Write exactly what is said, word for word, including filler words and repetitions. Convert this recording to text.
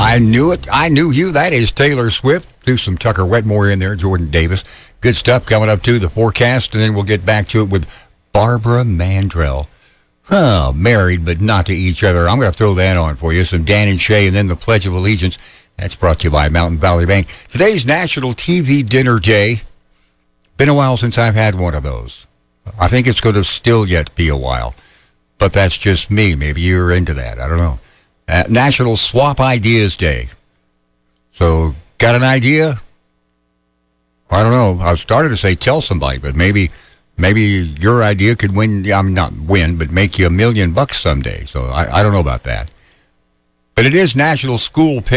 I knew it. I knew you. That is Taylor Swift. Do some Tucker Wetmore in there, Jordan Davis. Good stuff coming up, too, the forecast, and then we'll get back to it with Barbara Mandrell. Oh, married but not to each other. I'm going to throw that on for you. Some Dan and Shay, and then the Pledge of Allegiance. That's brought to you by Mountain Valley Bank. Today's National T V Dinner Day. Been a while since I've had one of those. I think it's going to still yet be a while. But that's just me. Maybe you're into that. I don't know. Uh, National Swap Ideas Day. So, got an idea? I don't know. I started to say tell somebody, but maybe maybe your idea could win, I'm not win, but make you a million bucks someday. So, I, I don't know about that. But it is National School Pick